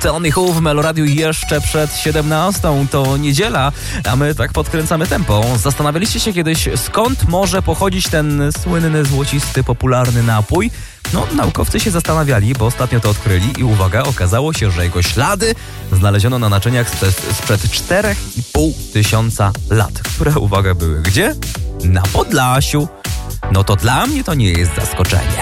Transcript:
Tell Me Who w Meloradiu jeszcze przed 17. To niedziela, a my tak podkręcamy tempo. Zastanawialiście się kiedyś, skąd może pochodzić ten słynny, złocisty, popularny napój? No, naukowcy się zastanawiali, bo ostatnio to odkryli i uwaga, okazało się, że jego ślady znaleziono na naczyniach sprzed 4,5 tysiąca lat, które, uwaga, były gdzie? Na Podlasiu. No to dla mnie to nie jest zaskoczenie.